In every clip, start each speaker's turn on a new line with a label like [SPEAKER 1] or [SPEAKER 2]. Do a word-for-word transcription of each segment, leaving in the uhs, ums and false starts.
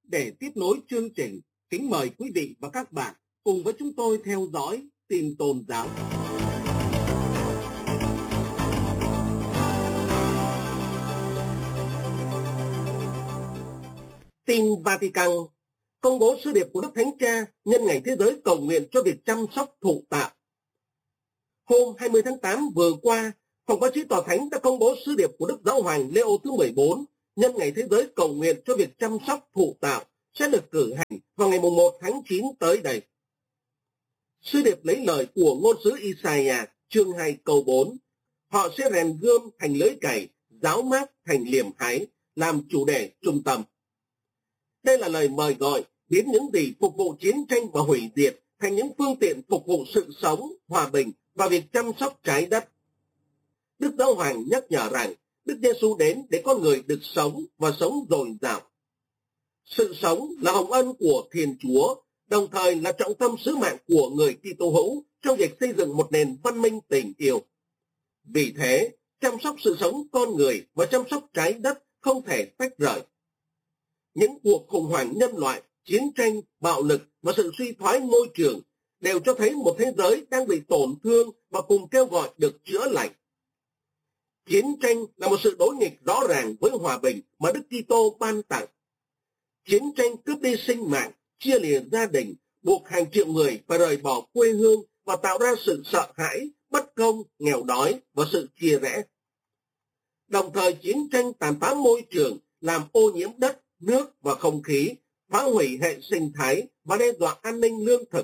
[SPEAKER 1] Để tiếp nối chương trình, kính mời quý vị và các bạn cùng với chúng tôi theo dõi tin tôn giáo. Tin Vatican công bố sứ điệp của Đức Thánh Cha nhân ngày thế giới cầu nguyện cho việc chăm sóc thụ tạo. Hôm hai mươi tháng tám vừa qua, Phòng báo chí Tòa Thánh đã công bố sứ điệp của Đức Giáo hoàng Leo thứ mười bốn nhân ngày thế giới cầu nguyện cho việc chăm sóc thụ tạo sẽ được cử hành vào ngày một tháng chín tới đây. Sứ điệp lấy lời của ngôn sứ Isaiah chương hai câu bốn: họ sẽ rèn gươm thành lưới cày, giáo mát thành liềm hái, làm chủ đề trung tâm. Đây là lời mời gọi biến những gì phục vụ chiến tranh và hủy diệt thành những phương tiện phục vụ sự sống, hòa bình và việc chăm sóc trái đất. Đức Giáo hoàng nhắc nhở rằng Đức Giêsu đến để con người được sống và sống dồi dào. Sự sống là hồng ân của Thiên Chúa, đồng thời là trọng tâm sứ mạng của người Kitô hữu trong việc xây dựng một nền văn minh tình yêu. Vì thế, chăm sóc sự sống con người và chăm sóc trái đất không thể tách rời. Những cuộc khủng hoảng nhân loại, chiến tranh, bạo lực và sự suy thoái môi trường đều cho thấy một thế giới đang bị tổn thương và cùng kêu gọi được chữa lành. Chiến tranh là một sự đối nghịch rõ ràng với hòa bình mà Đức Kitô ban tặng. Chiến tranh cướp đi sinh mạng, chia lìa gia đình, buộc hàng triệu người phải rời bỏ quê hương và tạo ra sự sợ hãi, bất công, nghèo đói và sự chia rẽ. Đồng thời chiến tranh tàn phá môi trường, làm ô nhiễm đất, nước và không khí, phá hủy hệ sinh thái và đe dọa an ninh lương thực.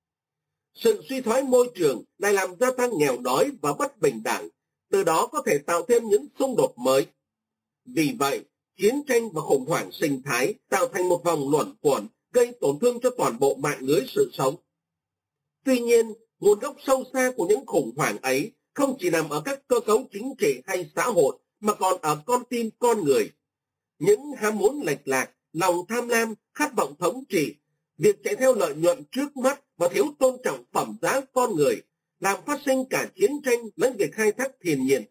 [SPEAKER 1] Sự suy thoái môi trường lại làm gia tăng nghèo đói và bất bình đẳng, từ đó có thể tạo thêm những xung đột mới. Vì vậy, chiến tranh và khủng hoảng sinh thái tạo thành một vòng luẩn quẩn gây tổn thương cho toàn bộ mạng lưới sự sống. Tuy nhiên, nguồn gốc sâu xa của những khủng hoảng ấy không chỉ nằm ở các cơ cấu chính trị hay xã hội mà còn ở con tim con người. Những ham muốn lệch lạc, lòng tham lam, khát vọng thống trị, việc chạy theo lợi nhuận trước mắt và thiếu tôn trọng phẩm giá con người làm phát sinh cả chiến tranh lẫn việc khai thác thiên nhiên.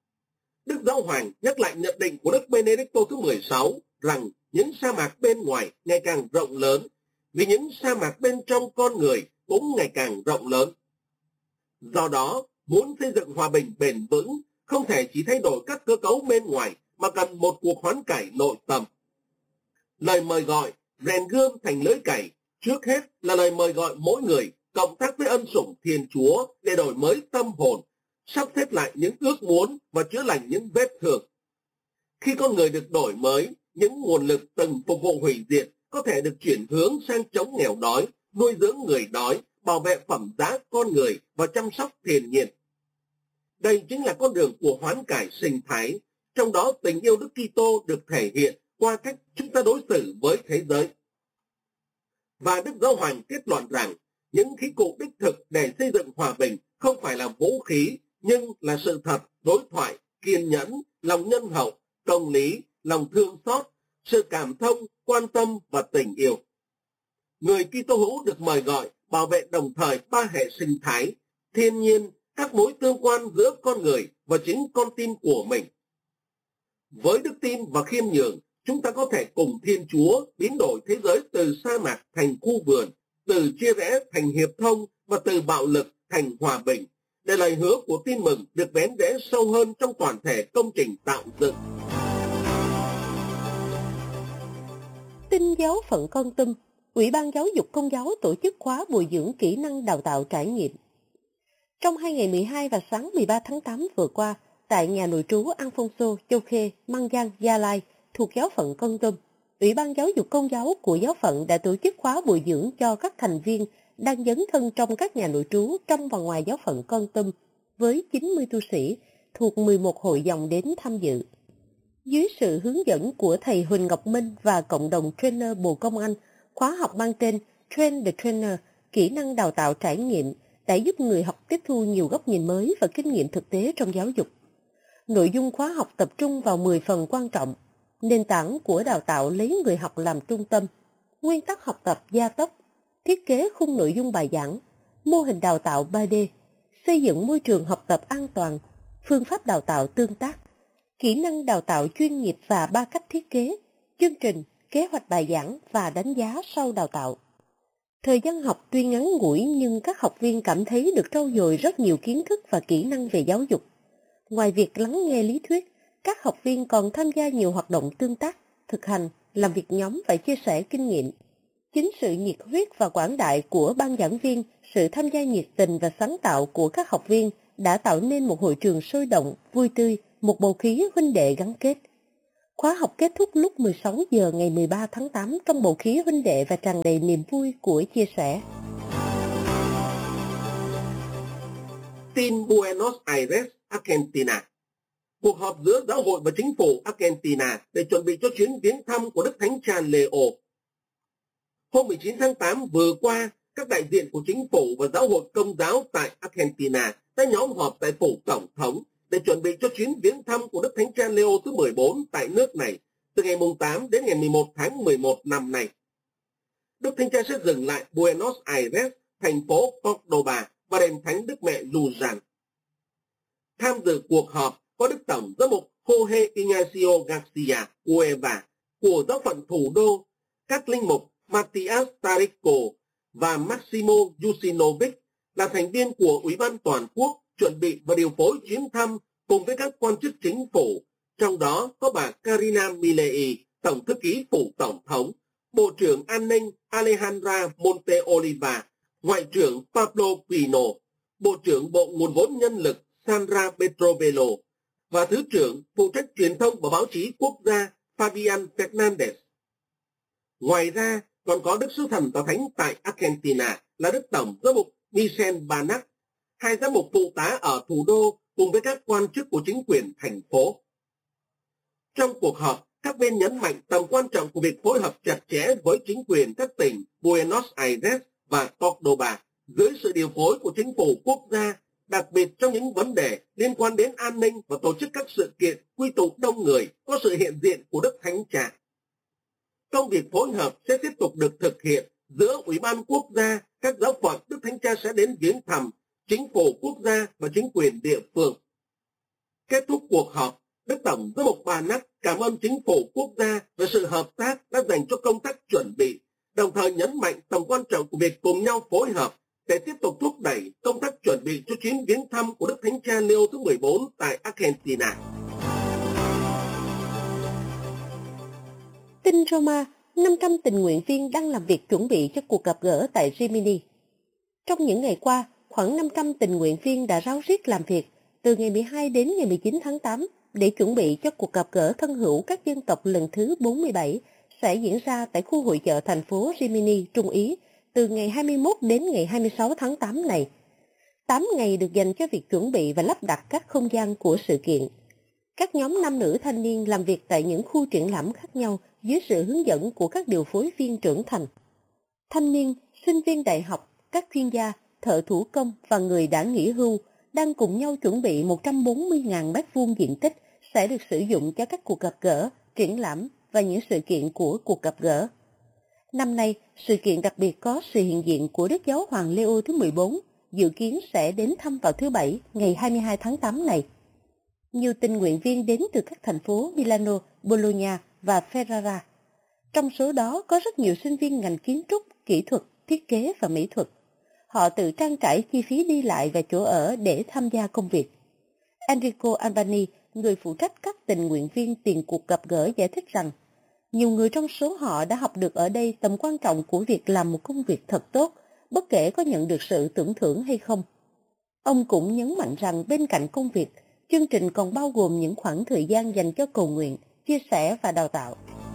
[SPEAKER 1] Đức Giáo hoàng nhắc lại nhận định của Đức Benedicto thứ mười sáu rằng những sa mạc bên ngoài ngày càng rộng lớn, vì những sa mạc bên trong con người cũng ngày càng rộng lớn. Do đó, muốn xây dựng hòa bình bền vững, không thể chỉ thay đổi các cơ cấu bên ngoài, mà cần một cuộc hoán cải nội tâm. Lời mời gọi rèn gươm thành lưới cày trước hết là lời mời gọi mỗi người cộng tác với ân sủng Thiên Chúa để đổi mới tâm hồn, sắp xếp lại những ước muốn và chữa lành những vết thương. Khi con người được đổi mới, những nguồn lực từng phục vụ hủy diệt có thể được chuyển hướng sang chống nghèo đói, nuôi dưỡng người đói, bảo vệ phẩm giá con người và chăm sóc thiên nhiên. Đây chính là con đường của hoán cải sinh thái, trong đó tình yêu Đức Kitô được thể hiện qua cách chúng ta đối xử với thế giới. Và Đức Giáo hoàng kết luận rằng những khí cụ đích thực để xây dựng hòa bình không phải là vũ khí, nhưng là sự thật, đối thoại, kiên nhẫn, lòng nhân hậu, công lý, lòng thương xót, sự cảm thông, quan tâm và tình yêu. Người Kitô hữu được mời gọi bảo vệ đồng thời ba hệ sinh thái, thiên nhiên, các mối tương quan giữa con người và chính con tim của mình. Với đức tin và khiêm nhường, chúng ta có thể cùng Thiên Chúa biến đổi thế giới từ sa mạc thành khu vườn, từ chia rẽ thành hiệp thông và từ bạo lực thành hòa bình, để lời hứa của tin mừng được bén rễ sâu hơn trong toàn thể công trình tạo dựng.
[SPEAKER 2] Tin giáo phận Kon Tum, Ủy ban Giáo dục Công giáo tổ chức khóa bồi dưỡng kỹ năng đào tạo trải nghiệm. Trong hai ngày mười hai và sáng mười ba tháng tám vừa qua, tại nhà nội trú Alfonso Châu Khê, Măng Giang, Gia Lai, thuộc giáo phận Kon Tum, Ủy ban Giáo dục Công giáo của giáo phận đã tổ chức khóa bồi dưỡng cho các thành viên đang dấn thân trong các nhà nội trú trong và ngoài giáo phận Kon Tum với chín mươi tu sĩ thuộc mười một hội dòng đến tham dự. Dưới sự hướng dẫn của thầy Huỳnh Ngọc Minh và cộng đồng trainer Bộ Công Anh, khóa học mang tên Train the Trainer, kỹ năng đào tạo trải nghiệm, đã giúp người học tiếp thu nhiều góc nhìn mới và kinh nghiệm thực tế trong giáo dục. Nội dung khóa học tập trung vào mười phần quan trọng: nền tảng của đào tạo lấy người học làm trung tâm, nguyên tắc học tập gia tốc, thiết kế khung nội dung bài giảng, mô hình đào tạo ba D, xây dựng môi trường học tập an toàn, phương pháp đào tạo tương tác, kỹ năng đào tạo chuyên nghiệp và ba cách thiết kế, chương trình, kế hoạch bài giảng và đánh giá sau đào tạo. Thời gian học tuy ngắn ngủi nhưng các học viên cảm thấy được trau dồi rất nhiều kiến thức và kỹ năng về giáo dục. Ngoài việc lắng nghe lý thuyết, các học viên còn tham gia nhiều hoạt động tương tác, thực hành, làm việc nhóm và chia sẻ kinh nghiệm. Chính sự nhiệt huyết và quảng đại của ban giảng viên, sự tham gia nhiệt tình và sáng tạo của các học viên đã tạo nên một hội trường sôi động, vui tươi, một bầu khí huynh đệ gắn kết. Khóa học kết thúc lúc mười sáu giờ ngày mười ba tháng tám trong bầu khí huynh đệ và tràn đầy niềm vui của chia sẻ.
[SPEAKER 1] Tin Buenos Aires, Argentina. Cuộc họp giữa giáo hội và chính phủ Argentina để chuẩn bị cho chuyến viếng thăm của Đức Thánh Cha Leo. Hôm mười chín tháng tám vừa qua, các đại diện của chính phủ và giáo hội Công giáo tại Argentina đã nhóm họp tại phủ tổng thống để chuẩn bị cho chuyến viếng thăm của Đức Thánh Cha Leo thứ mười bốn tại nước này từ ngày tám đến ngày mười một tháng mười một năm nay. Đức Thánh Cha sẽ dừng lại Buenos Aires, thành phố Córdoba và đền thánh Đức Mẹ Luján. Tham dự cuộc họp có Đức Tổng giám mục Jorge Ignacio Garcia Cueva của giáo phận thủ đô, các linh mục Matias Tarico và Maximo Yusinovic là thành viên của Ủy ban Toàn quốc chuẩn bị và điều phối chuyến thăm cùng với các quan chức chính phủ, trong đó có bà Karina Milei, Tổng thư ký phủ Tổng thống, Bộ trưởng An ninh Alejandra Monteoliva, Ngoại trưởng Pablo Pino, Bộ trưởng Bộ Nguồn vốn Nhân lực Sandra Petrovelo và Thứ trưởng phụ trách truyền thông và báo chí quốc gia Fabian Fernandez. Ngoài ra, còn có Đức Sứ Thần Tòa Thánh tại Argentina là Đức Tổng giám mục Michel Banac, hai giám mục phụ tá ở thủ đô cùng với các quan chức của chính quyền thành phố. Trong cuộc họp, các bên nhấn mạnh tầm quan trọng của việc phối hợp chặt chẽ với chính quyền các tỉnh Buenos Aires và Córdoba dưới sự điều phối của chính phủ quốc gia, đặc biệt trong những vấn đề liên quan đến an ninh và tổ chức các sự kiện quy tụ đông người có sự hiện diện của Đức Thánh Cha. Công việc phối hợp sẽ tiếp tục được thực hiện giữa Ủy ban Quốc gia, các giáo phận Đức Thánh Cha sẽ đến viếng thăm, chính phủ quốc gia và chính quyền địa phương. Kết thúc cuộc họp, Đức Tổng giám mục Banac cảm ơn chính phủ quốc gia về sự hợp tác đã dành cho công tác chuẩn bị, đồng thời nhấn mạnh tầm quan trọng của việc cùng nhau phối hợp để tiếp tục thúc đẩy công tác chuẩn bị cho chuyến viếng thăm của Đức Thánh Cha Leo thứ mười bốn tại Argentina.
[SPEAKER 2] Tin Roma, năm trăm tình nguyện viên đang làm việc chuẩn bị cho cuộc gặp gỡ tại Rimini. Trong những ngày qua, khoảng năm trăm tình nguyện viên đã ráo riết làm việc từ ngày mười hai đến ngày mười chín tháng tám để chuẩn bị cho cuộc gặp gỡ thân hữu các dân tộc lần thứ bốn mươi bảy sẽ diễn ra tại khu hội chợ thành phố Rimini, Trung Ý, từ ngày hai mươi mốt đến ngày hai mươi sáu tháng tám này. tám ngày được dành cho việc chuẩn bị và lắp đặt các không gian của sự kiện. Các nhóm nam nữ thanh niên làm việc tại những khu triển lãm khác nhau dưới sự hướng dẫn của các điều phối viên trưởng thành. Thanh niên, sinh viên đại học, các chuyên gia, thợ thủ công và người đã nghỉ hưu đang cùng nhau chuẩn bị một trăm bốn mươi nghìn mét vuông diện tích sẽ được sử dụng cho các cuộc gặp gỡ, triển lãm và những sự kiện của cuộc gặp gỡ. Năm nay, sự kiện đặc biệt có sự hiện diện của Đức Giáo Hoàng Leo thứ mười bốn, dự kiến sẽ đến thăm vào thứ Bảy, ngày hai mươi hai tháng tám này. Nhiều tình nguyện viên đến từ các thành phố Milano, Bologna và Ferrara. Trong số đó có rất nhiều sinh viên ngành kiến trúc, kỹ thuật, thiết kế và mỹ thuật. Họ tự trang trải chi phí đi lại và chỗ ở để tham gia công việc. Enrico Albani, người phụ trách các tình nguyện viên tiền cuộc gặp gỡ, giải thích rằng nhiều người trong số họ đã học được ở đây tầm quan trọng của việc làm một công việc thật tốt, bất kể có nhận được sự tưởng thưởng hay không. Ông cũng nhấn mạnh rằng bên cạnh công việc, chương trình còn bao gồm những khoảng thời gian dành cho cầu nguyện, chia sẻ và đào tạo.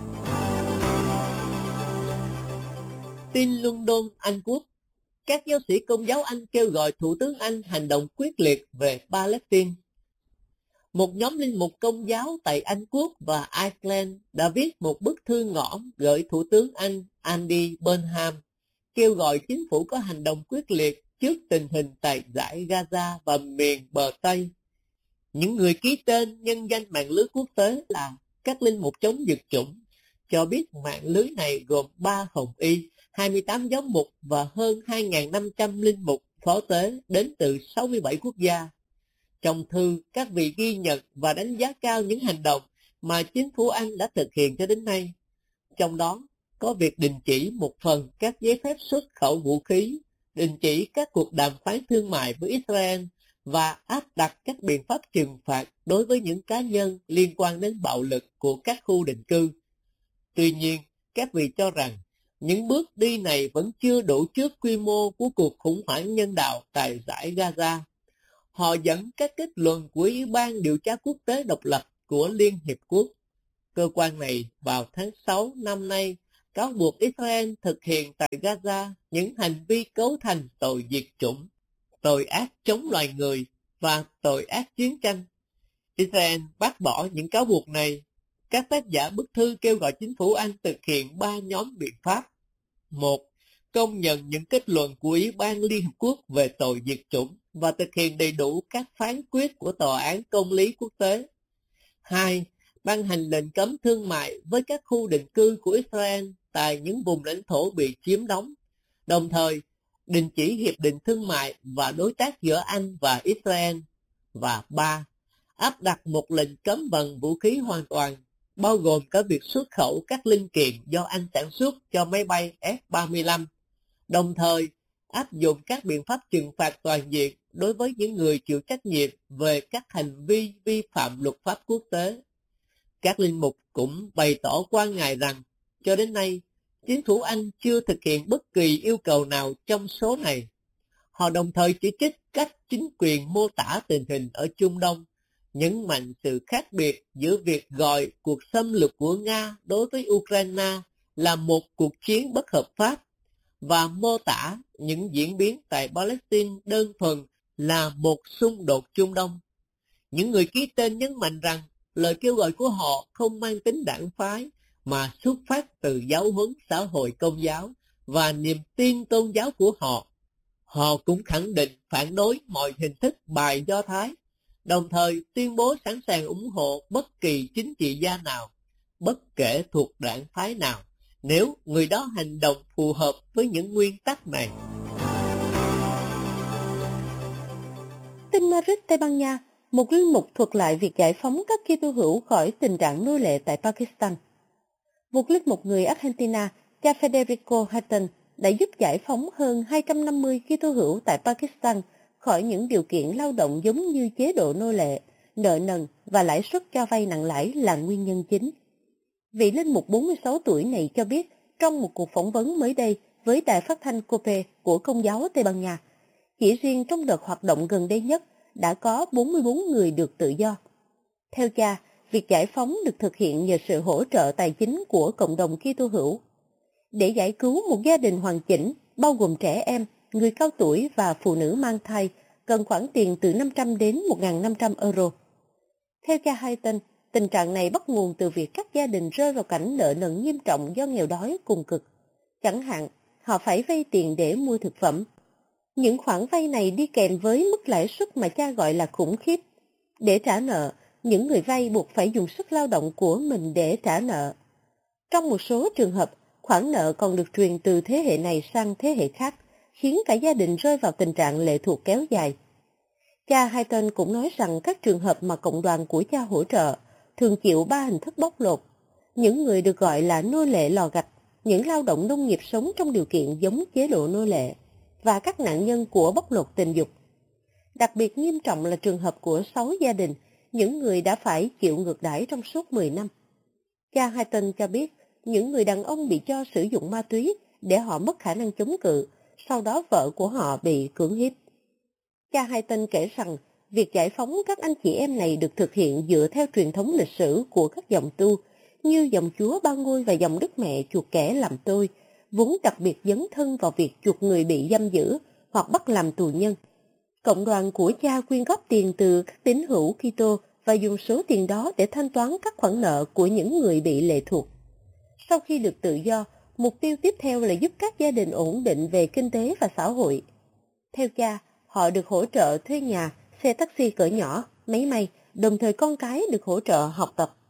[SPEAKER 3] Tin London, Anh Quốc. Các giáo sĩ Công giáo Anh kêu gọi Thủ tướng Anh hành động quyết liệt về Palestine. Một nhóm linh mục Công giáo tại Anh Quốc và Iceland đã viết một bức thư ngõ gửi Thủ tướng Anh Andy Burnham, kêu gọi chính phủ có hành động quyết liệt trước tình hình tại dải Gaza và miền bờ Tây. Những người ký tên nhân danh mạng lưới quốc tế là các linh mục chống diệt chủng cho biết mạng lưới này gồm ba hồng y, hai mươi tám giáo mục và hơn hai nghìn năm trăm linh mục phó tế đến từ sáu mươi bảy quốc gia. Trong thư, các vị ghi nhận và đánh giá cao những hành động mà chính phủ Anh đã thực hiện cho đến nay. trong đó có việc đình chỉ một phần các giấy phép xuất khẩu vũ khí, đình chỉ các cuộc đàm phán thương mại với Israel và áp đặt các biện pháp trừng phạt đối với những cá nhân liên quan đến bạo lực của các khu định cư. Tuy nhiên, các vị cho rằng những bước đi này vẫn chưa đủ trước quy mô của cuộc khủng hoảng nhân đạo tại dải Gaza. Họ dẫn các kết luận của Ủy ban điều tra quốc tế độc lập của Liên Hiệp Quốc. Cơ quan này vào tháng sáu năm nay cáo buộc Israel thực hiện tại Gaza những hành vi cấu thành tội diệt chủng, tội ác chống loài người và tội ác chiến tranh. Israel bác bỏ những cáo buộc này. Các tác giả bức thư kêu gọi chính phủ Anh thực hiện ba nhóm biện pháp. Một, công nhận những kết luận của Ủy ban Liên Hợp Quốc về tội diệt chủng và thực hiện đầy đủ các phán quyết của Tòa án Công lý Quốc tế. Hai, ban hành lệnh cấm thương mại với các khu định cư của Israel tại những vùng lãnh thổ bị chiếm đóng, đồng thời đình chỉ hiệp định thương mại và đối tác giữa Anh và Israel. Và ba, áp đặt một lệnh cấm vận vũ khí hoàn toàn, bao gồm cả việc xuất khẩu các linh kiện do Anh sản xuất cho máy bay F ba mươi lăm, đồng thời áp dụng các biện pháp trừng phạt toàn diện đối với những người chịu trách nhiệm về các hành vi vi phạm luật pháp quốc tế. Các linh mục cũng bày tỏ quan ngại rằng, cho đến nay, chính phủ Anh chưa thực hiện bất kỳ yêu cầu nào trong số này. Họ đồng thời chỉ trích cách chính quyền mô tả tình hình ở Trung Đông, nhấn mạnh sự khác biệt giữa việc gọi cuộc xâm lược của Nga đối với Ukraine là một cuộc chiến bất hợp pháp và mô tả những diễn biến tại Palestine đơn thuần là một xung đột Trung Đông. Những người ký tên nhấn mạnh rằng lời kêu gọi của họ không mang tính đảng phái mà xuất phát từ giáo huấn xã hội công giáo và niềm tin tôn giáo của họ. Họ cũng khẳng định phản đối mọi hình thức bài Do Thái, đồng thời tuyên bố sẵn sàng ủng hộ bất kỳ chính trị gia nào, bất kể thuộc đảng phái nào, nếu người đó hành động phù hợp với những nguyên tắc này.
[SPEAKER 2] Tin Madrid, Tây Ban Nha, một linh mục thuật lại việc giải phóng các Kitô hữu khỏi tình trạng nô lệ tại Pakistan. Một linh mục người Argentina, cha Federico Hayton, đã giúp giải phóng hơn hai trăm năm mươi Kitô hữu tại Pakistan khỏi những điều kiện lao động giống như chế độ nô lệ, nợ nần và lãi suất cho vay nặng lãi là nguyên nhân chính. Vị linh mục bốn mươi sáu tuổi này cho biết trong một cuộc phỏng vấn mới đây với đài phát thanh COPE của Công giáo Tây Ban Nha, chỉ riêng trong đợt hoạt động gần đây nhất đã có bốn mươi bốn người được tự do. Theo cha, việc giải phóng được thực hiện nhờ sự hỗ trợ tài chính của cộng đồng Kitô hữu. Để giải cứu một gia đình hoàn chỉnh, bao gồm trẻ em, người cao tuổi và phụ nữ mang thai, cần khoản tiền từ năm trăm đến một nghìn năm trăm euro. Theo cha Hayton, tình trạng này bắt nguồn từ việc các gia đình rơi vào cảnh nợ nần nghiêm trọng do nghèo đói cùng cực. Chẳng hạn, họ phải vay tiền để mua thực phẩm. Những khoản vay này đi kèm với mức lãi suất mà cha gọi là khủng khiếp. Để trả nợ, những người vay buộc phải dùng sức lao động của mình để trả nợ. Trong một số trường hợp, khoản nợ còn được truyền từ thế hệ này sang thế hệ khác, khiến cả gia đình rơi vào tình trạng lệ thuộc kéo dài. Cha Hayton cũng nói rằng các trường hợp mà cộng đoàn của cha hỗ trợ thường chịu ba hình thức bóc lột. Những người được gọi là nô lệ lò gạch, những lao động nông nghiệp sống trong điều kiện giống chế độ nô lệ, và các nạn nhân của bóc lột tình dục. Đặc biệt nghiêm trọng là trường hợp của sáu gia đình, những người đã phải chịu ngược đãi trong suốt mười năm. Cha Hayton cho biết, những người đàn ông bị cho sử dụng ma túy để họ mất khả năng chống cự, sau đó vợ của họ bị cưỡng hiếp. Cha Hayton kể rằng, việc giải phóng các anh chị em này được thực hiện dựa theo truyền thống lịch sử của các dòng tu, như dòng Chúa Ba Ngôi và dòng Đức Mẹ chuộc kẻ làm tôi, vốn đặc biệt dấn thân vào việc chuộc người bị giam giữ hoặc bắt làm tù nhân. Cộng đoàn của cha quyên góp tiền từ các tín hữu Kitô và dùng số tiền đó để thanh toán các khoản nợ của những người bị lệ thuộc. Sau khi được tự do, mục tiêu tiếp theo là giúp các gia đình ổn định về kinh tế và xã hội. Theo cha, họ được hỗ trợ thuê nhà, xe taxi cỡ nhỏ, máy may, đồng thời con cái được hỗ trợ học tập.